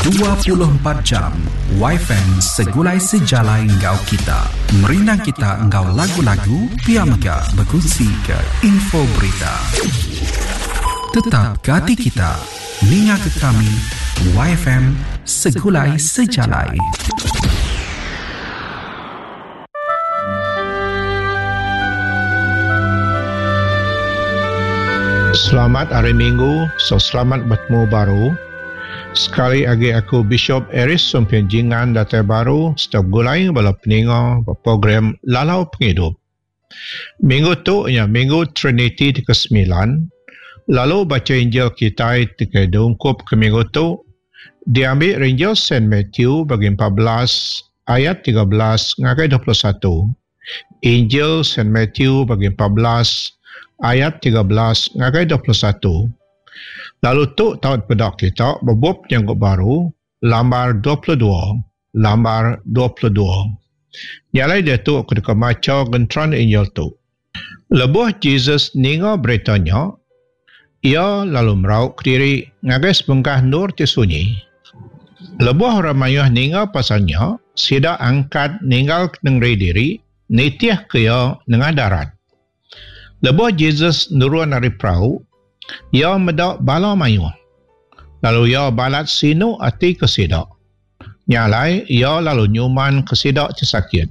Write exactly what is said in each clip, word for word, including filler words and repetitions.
dua puluh empat jam Y F M segulai sejalai engkau kita. Merinang kita engkau lagu-lagu, pia mega berkongsi ke info berita. Tetap ke hati kita, ninga ke kami, Y F M segulai sejalai. Selamat hari Minggu, so selamat bertemu baru. Sekali lagi aku Bishop Eris Sumpianjingan Datai Baru setiap gulai bala peninga program Lalau Penghidup. Minggu tu ya Minggu Trinity ke sembilan. Lalu baca Injil kita tiga dungkup ke minggu tu diambil Injil Saint Matthew bagi empat belas ayat tiga belas ngakai dua puluh satu. Injil Saint Matthew bagi empat belas ayat tiga belas ngakai dua puluh satu. Lalu tu tahu pedak kita berbub yang baru lambar dua puluh dua. Lambar dua puluh dua. Nyalai dia tu ketika maca gentran Injil tu. Lebuh Jesus ninga beritanya, ia lalu merauk diri ngagai sebengkah nur ti sunyi. Lebuh ramayuh ninga pasalnya, sida angkat ninggal nengri diri, nitiah kaya nengah darat. Lebuh Jesus nurun dari perahu, ia medak bala mayuh. Lalu ia balat sinu ati kesidak. Nyalai, ia lalu nyuman kesidak sakit.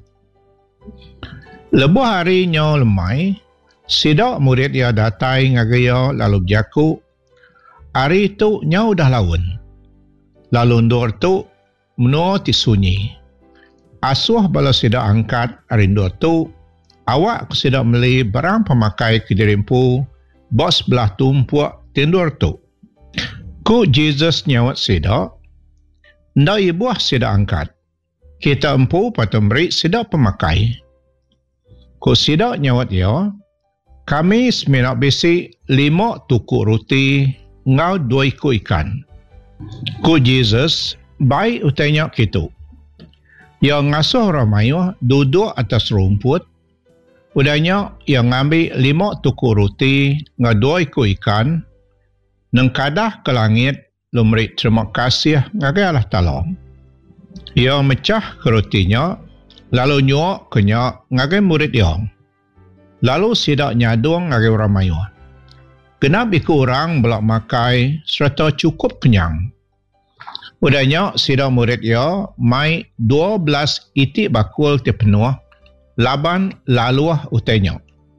Lebuh hari nya lemai, sidak murid ia datai ngagaya lalu berjaku. Hari itu nya udah lawan. Lalu ndur tu menua ti sunyi. Asuh bala sidak angkat hari ndur tu, awak kesidak meli barang pemakai kedirimpu, bos belah tumpuak tindur tu. Ku Jesus nyawat sidak, nda ibuah sidak angkat. Kita empu patut beri sidak pemakai. Ku sidak nyawat ya, kami seminak besi lima tukuk roti, ngau dua ikut ikan. Ku Jesus, baik utanya kitu. Ya ngasuh ramayuh duduk atas rumput, udahnya yang ngambil lima tukuk roti dengan dua ikut ikan, nengkadah ke langit, lumri terima kasih ngagai Allah Ta'ala. Ia mecah ke rotinya, lalu nyuak kenyak ngagai murid ia. Lalu sidak nyadung ngagai ramayuh. Kenapa ikut orang belak makai serta cukup kenyang. Udahnya sidak murid ia, mai dua belas itik bakul ti penuh, laban laluah utanya.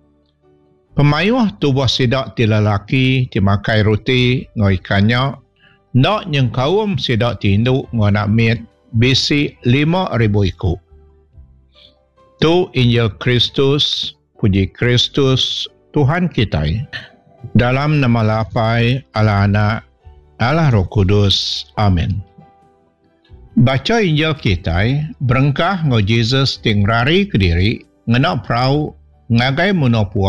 Pemayuh tubuh sidak ti lelaki ti makai roti ngoi ikannya, nak yang kaum sidak ti induk ngoi nak mit bisi lima ribu ikut. Tu Injil Kristus, puji Kristus Tuhan kita. Dalam nama lapai Allah Anak, Allah Roh Kudus. Amin. Baca Injil kita, berengkah ngau Jesus ting rari ke diri, ngenak perahu, ngagai menopua